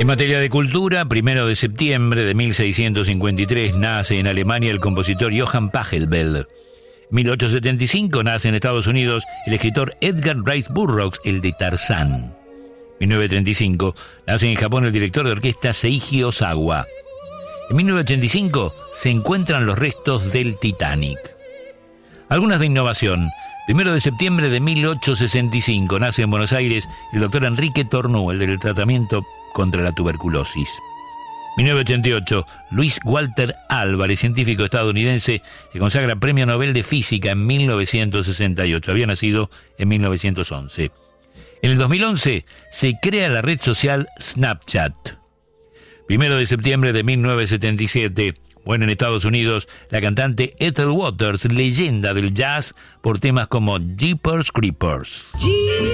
En materia de cultura, 1 de septiembre de 1653 nace en Alemania el compositor Johann Pachelbel. En 1875 nace en Estados Unidos el escritor Edgar Rice Burroughs, el de Tarzán. En 1935 nace en Japón el director de orquesta Seiji Ozawa. En 1985 se encuentran los restos del Titanic. Algunas de innovación. 1 de septiembre de 1865 nace en Buenos Aires el doctor Enrique Tornú, el del tratamiento contra la tuberculosis. 1988, Luis Walter Álvarez, científico estadounidense, se consagra Premio Nobel de Física en 1968. Había nacido en 1911. En el 2011 se crea la red social Snapchat. 1 de septiembre de 1977, en Estados Unidos, la cantante Ethel Waters, leyenda del jazz por temas como Jeepers Creepers.